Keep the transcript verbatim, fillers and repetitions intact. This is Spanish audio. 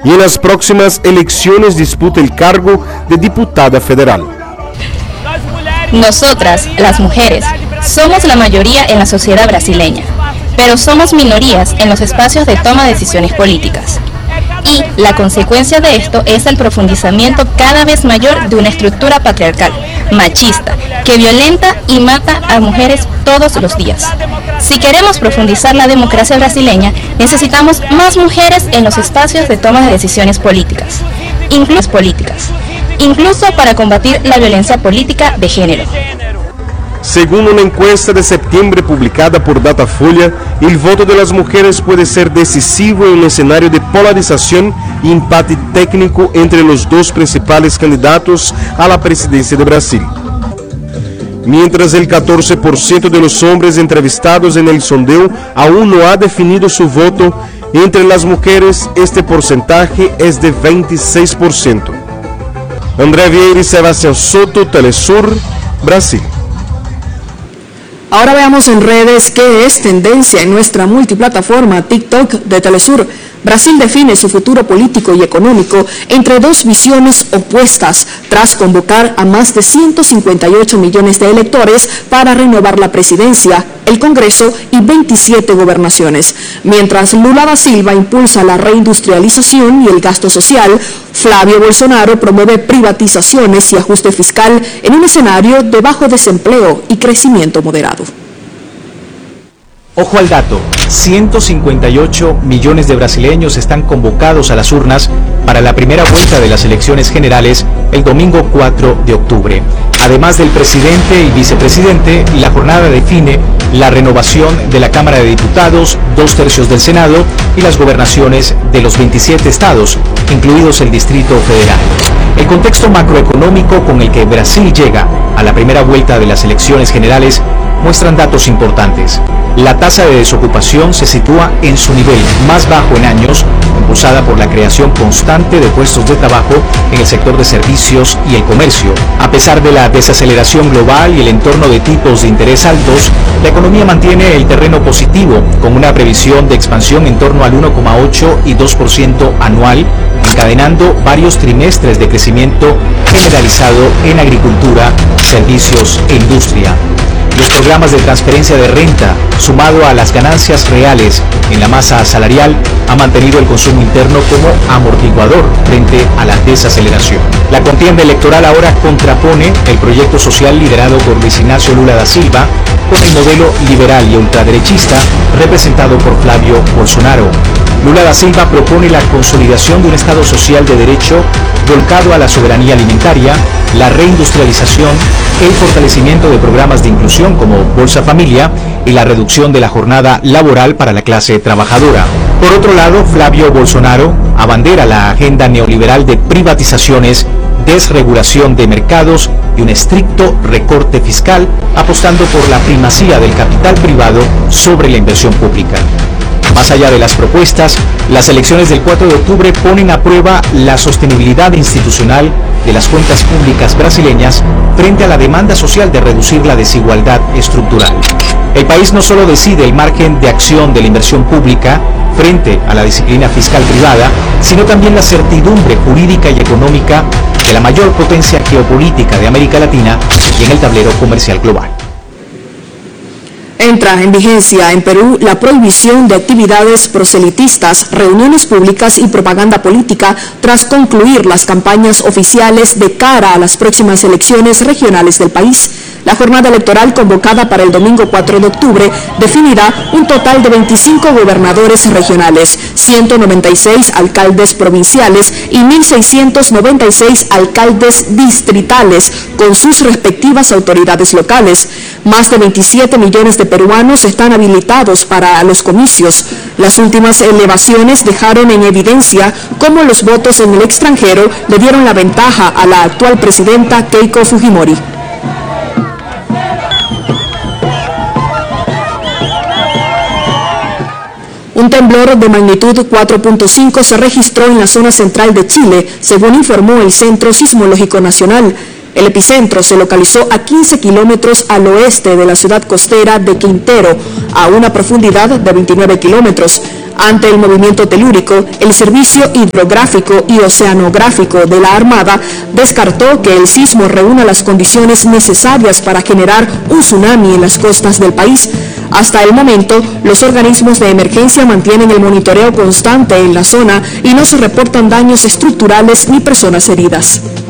y en las próximas elecciones disputa el cargo de diputada federal. Nosotras, las mujeres, somos la mayoría en la sociedad brasileña, pero somos minorías en los espacios de toma de decisiones políticas. Y la consecuencia de esto es el profundizamiento cada vez mayor de una estructura patriarcal, machista, que violenta y mata a mujeres todos los días. Si queremos profundizar la democracia brasileña, necesitamos más mujeres en los espacios de toma de decisiones políticas, incluso políticas, incluso para combatir la violencia política de género. Según una encuesta de septiembre publicada por Datafolha, el voto de las mujeres puede ser decisivo en un escenario de polarización y empate técnico entre los dos principales candidatos a la presidencia de Brasil. Mientras el catorce por ciento de los hombres entrevistados en el sondeo aún no ha definido su voto, entre las mujeres este porcentaje es de veintiséis por ciento. André Vieira y Sebastián Soto, Telesur, Brasil. Ahora veamos en redes qué es tendencia en nuestra multiplataforma TikTok de Telesur. Brasil define su futuro político y económico entre dos visiones opuestas, tras convocar a más de ciento cincuenta y ocho millones de electores para renovar la presidencia, el Congreso y veintisiete gobernaciones. Mientras Lula da Silva impulsa la reindustrialización y el gasto social, Flavio Bolsonaro promueve privatizaciones y ajuste fiscal en un escenario de bajo desempleo y crecimiento moderado. Ojo al dato, ciento cincuenta y ocho millones de brasileños están convocados a las urnas para la primera vuelta de las elecciones generales el domingo cuatro de octubre. Además del presidente y vicepresidente, la jornada define la renovación de la Cámara de Diputados, dos tercios del Senado y las gobernaciones de los veintisiete estados, incluidos el Distrito Federal. El contexto macroeconómico con el que Brasil llega a la primera vuelta de las elecciones generales muestran datos importantes. La tasa de desocupación se sitúa en su nivel más bajo en años, impulsada por la creación constante de puestos de trabajo en el sector de servicios y el comercio. A pesar de la desaceleración global y el entorno de tipos de interés altos, la economía mantiene el terreno positivo, con una previsión de expansión en torno al uno coma ocho y dos por ciento anual, encadenando varios trimestres de crecimiento generalizado en agricultura, servicios e industria. Los programas de transferencia de renta, sumado a las ganancias reales en la masa salarial, ha mantenido el consumo interno como amortiguador frente a la desaceleración. La contienda electoral ahora contrapone el proyecto social liderado por Luis Ignacio Lula da Silva con el modelo liberal y ultraderechista representado por Flavio Bolsonaro. Lula da Silva propone la consolidación de un Estado social de derecho volcado a la soberanía alimentaria, la reindustrialización, el fortalecimiento de programas de inclusión como Bolsa Familia y la reducción de la jornada laboral para la clase trabajadora. Por otro lado, Flavio Bolsonaro abandera la agenda neoliberal de privatizaciones, desregulación de mercados y un estricto recorte fiscal, apostando por la primacía del capital privado sobre la inversión pública. Más allá de las propuestas, las elecciones del cuatro de octubre ponen a prueba la sostenibilidad institucional de las cuentas públicas brasileñas frente a la demanda social de reducir la desigualdad estructural. El país no solo decide el margen de acción de la inversión pública frente a la disciplina fiscal privada, sino también la certidumbre jurídica y económica de la mayor potencia geopolítica de América Latina y en el tablero comercial global. Entra en vigencia en Perú la prohibición de actividades proselitistas, reuniones públicas y propaganda política tras concluir las campañas oficiales de cara a las próximas elecciones regionales del país. La jornada electoral convocada para el domingo cuatro de octubre definirá un total de veinticinco gobernadores regionales, ciento noventa y seis alcaldes provinciales y mil seiscientos noventa y seis alcaldes distritales con sus respectivas autoridades locales. Más de veintisiete millones de peruanos están habilitados para los comicios. Las últimas elevaciones dejaron en evidencia cómo los votos en el extranjero le dieron la ventaja a la actual presidenta Keiko Fujimori. Un temblor de magnitud cuatro punto cinco se registró en la zona central de Chile, según informó el Centro Sismológico Nacional. El epicentro se localizó a quince kilómetros al oeste de la ciudad costera de Quintero, a una profundidad de veintinueve kilómetros. Ante el movimiento telúrico, el Servicio Hidrográfico y Oceanográfico de la Armada descartó que el sismo reúna las condiciones necesarias para generar un tsunami en las costas del país. Hasta el momento, los organismos de emergencia mantienen el monitoreo constante en la zona y no se reportan daños estructurales ni personas heridas.